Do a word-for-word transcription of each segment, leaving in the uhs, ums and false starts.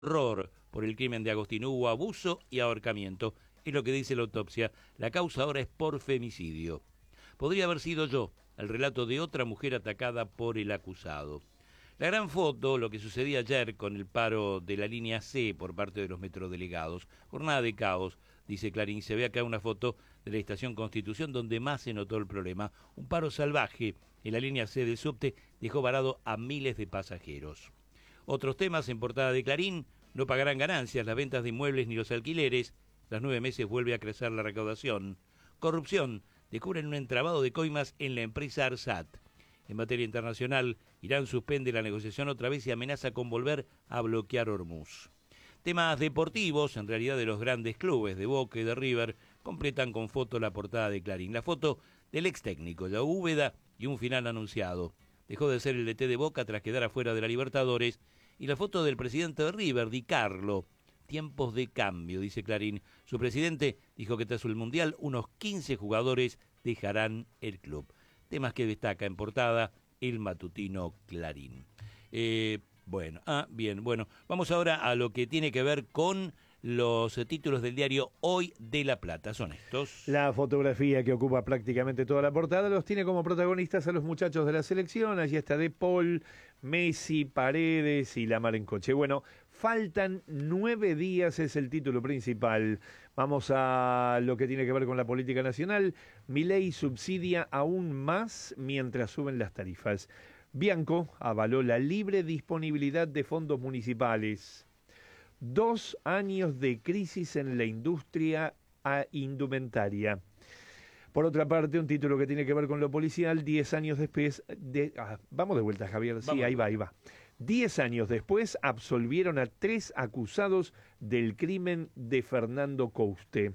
horror por el crimen de Agostino. Hubo abuso y ahorcamiento. Es lo que dice la autopsia. La causa ahora es por femicidio. Podría haber sido yo, el relato de otra mujer atacada por el acusado. La gran foto, lo que sucedía ayer con el paro de la línea C por parte de los metrodelegados. Jornada de caos, dice Clarín. Se ve acá una foto de la estación Constitución donde más se notó el problema. Un paro salvaje en la línea C del subte dejó varado a miles de pasajeros. Otros temas en portada de Clarín: no pagarán ganancias las ventas de inmuebles ni los alquileres. Tras nueve meses vuelve a crecer la recaudación. Corrupción: descubren un entramado de coimas en la empresa Arsat. En materia internacional, Irán suspende la negociación otra vez y amenaza con volver a bloquear Hormuz. Temas deportivos, en realidad de los grandes clubes de Boca y de River, completan con foto la portada de Clarín. La foto del ex técnico, la Úbeda, y un final anunciado. Dejó de ser el D T de Boca tras quedar afuera de la Libertadores. Y la foto del presidente de River, Di Carlo. Tiempos de cambio, dice Clarín. Su presidente dijo que tras el Mundial unos quince jugadores dejarán el club. Temas que destaca en portada el matutino Clarín. Eh, bueno, ah, bien, bueno, vamos ahora a lo que tiene que ver con los eh, títulos del diario Hoy de La Plata. Son estos. La fotografía que ocupa prácticamente toda la portada los tiene como protagonistas a los muchachos de la selección. Allí está De Paul, Messi, Paredes y Lamar en coche. Bueno, faltan nueve días, es el título principal. Vamos a lo que tiene que ver con la política nacional. Milei subsidia aún más mientras suben las tarifas. Bianco avaló la libre disponibilidad de fondos municipales. Dos años de crisis en la industria indumentaria. Por otra parte, un título que tiene que ver con lo policial, diez años después... De, ah, vamos de vuelta, Javier. Sí, vamos. ahí va, ahí va. Diez años después absolvieron a tres acusados del crimen de Fernando Couste.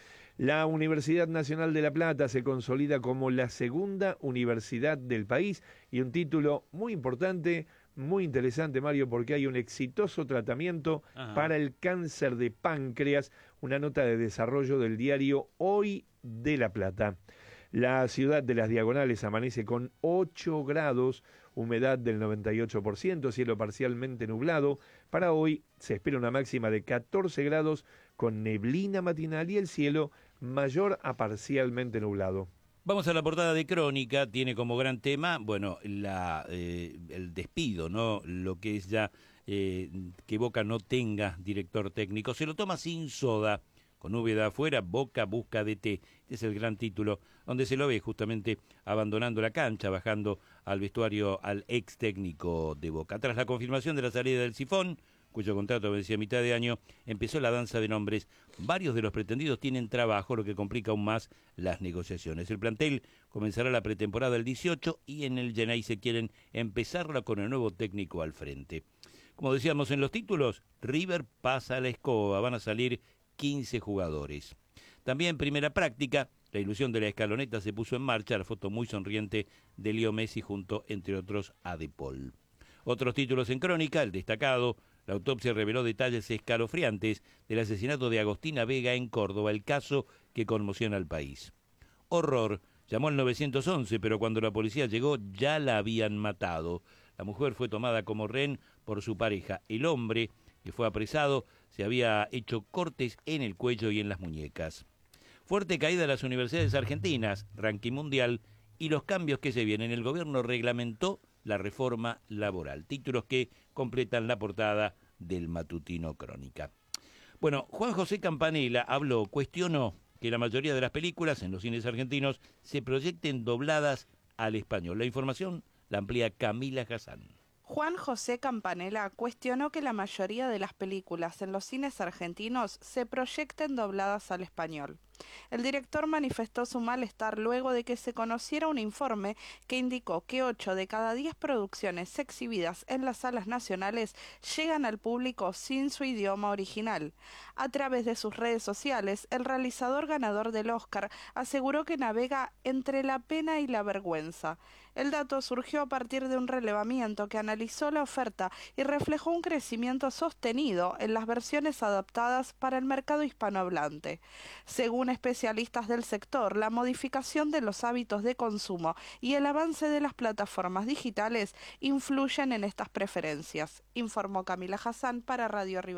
La Universidad Nacional de La Plata se consolida como la segunda universidad del país y un título muy importante, muy interesante, Mario, porque hay un exitoso tratamiento Ajá. para el cáncer de páncreas, una nota de desarrollo del diario Hoy de La Plata. La ciudad de Las Diagonales amanece con ocho grados, humedad del noventa y ocho por ciento, cielo parcialmente nublado. Para hoy se espera una máxima de catorce grados con neblina matinal y el cielo mayor a parcialmente nublado. Vamos a la portada de Crónica. Tiene como gran tema, bueno, la, eh, el despido, ¿no? Lo que es ya eh, que Boca no tenga director técnico. Se lo toma sin soda. Con Úbeda afuera, Boca busca D T. Este es el gran título, donde se lo ve justamente abandonando la cancha, bajando al vestuario al ex técnico de Boca. Tras la confirmación de la salida del Sifón, cuyo contrato vencía a mitad de año, empezó la danza de nombres. Varios de los pretendidos tienen trabajo, lo que complica aún más las negociaciones. El plantel comenzará la pretemporada el dieciocho y en el Genay se quieren empezarla con el nuevo técnico al frente. Como decíamos en los títulos, River pasa a la escoba, van a salir quince jugadores. También primera práctica, la ilusión de la escaloneta se puso en marcha, la foto muy sonriente de Leo Messi junto, entre otros, a De Paul. Otros títulos en Crónica, el destacado: la autopsia reveló detalles escalofriantes del asesinato de Agostina Vega en Córdoba, el caso que conmociona al país. Horror, llamó al nueve once, pero cuando la policía llegó ya la habían matado. La mujer fue tomada como rehén por su pareja. El hombre, que fue apresado, se había hecho cortes en el cuello y en las muñecas. Fuerte caída de las universidades argentinas, ranking mundial, y los cambios que se vienen. El gobierno reglamentó la reforma laboral. Títulos que completan la portada del matutino Crónica. Bueno, Juan José Campanella habló, cuestionó que la mayoría de las películas en los cines argentinos se proyecten dobladas al español. La información la amplía Camila Hassan. Juan José Campanella cuestionó que la mayoría de las películas en los cines argentinos se proyecten dobladas al español. El director manifestó su malestar luego de que se conociera un informe que indicó que ocho de cada diez producciones exhibidas en las salas nacionales llegan al público sin su idioma original. A través de sus redes sociales, el realizador ganador del Oscar aseguró que navega entre la pena y la vergüenza. El dato surgió a partir de un relevamiento que analizó la oferta y reflejó un crecimiento sostenido en las versiones adaptadas para el mercado hispanohablante. Según Según especialistas del sector, la modificación de los hábitos de consumo y el avance de las plataformas digitales influyen en estas preferencias, informó Camila Hassan para Radio Rivadavia.